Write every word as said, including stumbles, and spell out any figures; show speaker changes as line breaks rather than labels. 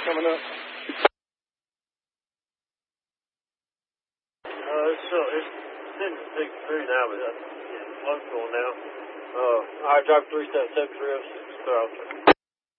coming up.
Uh, it's still, it's sitting at sixty-three now, but that's, it's local now. Uh, I drive three seven seven three oh six.